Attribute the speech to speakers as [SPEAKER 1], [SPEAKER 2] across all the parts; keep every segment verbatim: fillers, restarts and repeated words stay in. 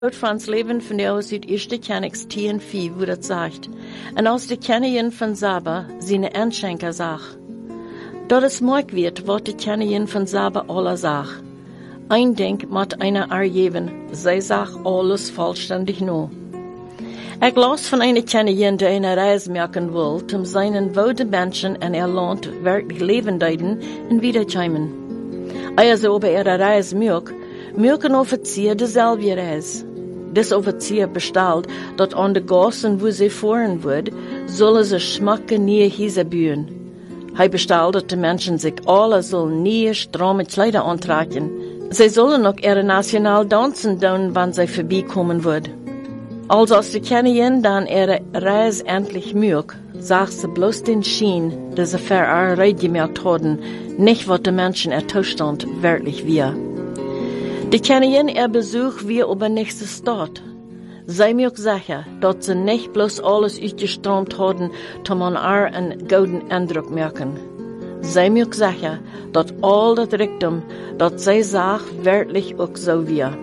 [SPEAKER 1] Franz Leben von der aus die erste Kennex T N vier, wo das sagt. Und aus der Kennerin von Saba, seine Anschenker sagt. Dort es moig wird, wird die Kennerin von Saba aller sagt. Ein Denk mat einer arjeven, sei sagt alles vollständig no. Ich las von einer Kennerin, der eine Reise merken will, um seinen woden Menschen en er Land wirklich lebendeiden und wiederkommen. Also ob er eine Reise mög, mög ein Offizier deselfde Reise. Des Offizier bestellt, dat an de Gassen, wo sie fahren würd, sollen sie schmacke nie Hiese bühen. Hij bestellt, dat de Menschen sich alle sollen nie stramme Kleider antragen. Sie sollen auch ihre national Dansen doen, wann sie vorbeikommen würd. Als aus de Kennerin dann ihre Reise endlich mög, sagt sie bloß den Schien, der sie für ihre Reid gemerkt haben, nicht wat de Menschen ihr Zustand wirklich wir. Die Kennerin ihr Besuch wie über nächste Stadt. Sei mir auch sicher, dass sie nicht bloß alles ausgeströmt haben, um an ihr einen guten Eindruck merken. Sei mir auch sicher, dass all das Richtung, das sie sagt, wirklich auch so wir.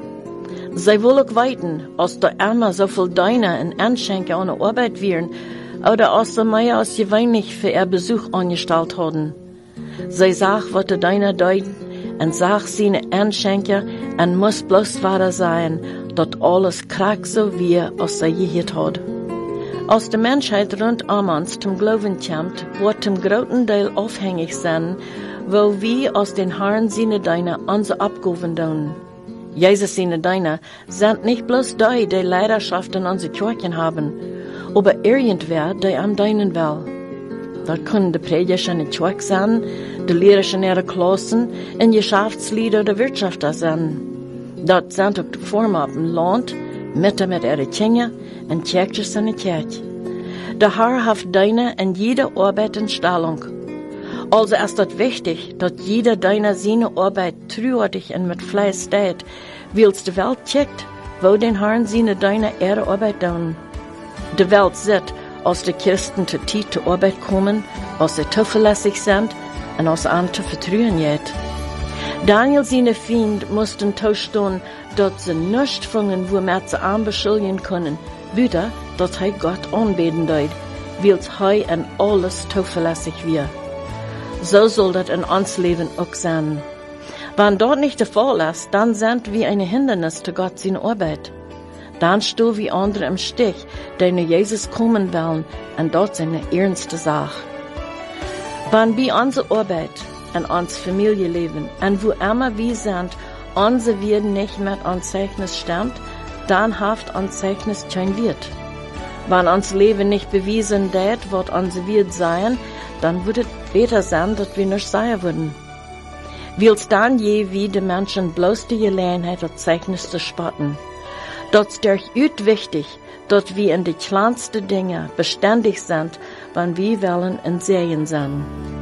[SPEAKER 1] Sie will auch weiten, als da immer so viel Deine und Anschenke an der Arbeit wären, oder als sie mehr als gewöhnlich für ihr Besuch angestellt haben. Sie sagt, was die Deine deuten, und sagt seine Anschenker, und muss bloß wahr sein, dass alles krack so wie, als sie gehört hat. Als die Menschheit rund um uns zum Glauben kommt, wird zum großen Teil aufhängig sein, wo wir aus den Herren seine Deine unsere Abgaben tun. Jesus seine Deine sind nicht bloß die, die Leidenschaft in unsere Kirchen haben, aber irgendwer, der am Deinen will. Das können die Prediger in der Kirche sein, die Lehrer in ihrer Klassen, in Geschäftslieder oder Wirtschaftler sein. Das sind auch die Formen auf dem Land, Mitte mit ihren Kindern und Kirches in der Kirche. Der Herr hat deine in jeder Arbeit in Stellung. Also ist es wichtig, dass jeder deiner seine Arbeit treuhärtig und mit Fleiß tät, weil die Welt checkt, wo den Herrn seine deine ihre Arbeit tun. Die Welt sieht, als die Christen zu Zeit zur Arbeit kommen, als sie zuverlässig sind und als an zu vertrauen geht. Daniel seine Fiend mussten tauschen, dass sie nicht fangen, womit sie an beschuldigen können, wieder, dass er Gott anbeten deut, weil er in alles zuverlässig wird. So soll das in uns Leben auch sein. Wenn dort nicht der Fall ist, dann sind wir ein Hindernis zu Gott seine Arbeit. Dann stehen wir andere im Stich, die nur Jesus kommen wollen, und dort ist eine ernste Sache. Wenn wir unsere Arbeit und unsere Familie leben, und wo immer wir sind, unsere Werden nicht mit uns Zeugnis stimmt, dann haft uns Zeugnis kein Wert. Wenn uns Leben nicht bewiesen wird, wird unser Wert sein, dann würde es besser sein, dass wir nicht sein würden. Will's dann je wie die Menschen bloß die Gelegenheit hat, Zeugnis zu spotten. Dort ist euch üt wichtig, dass wir in die kleinsten Dinge beständig sind, wenn wir wollen in Serien sind.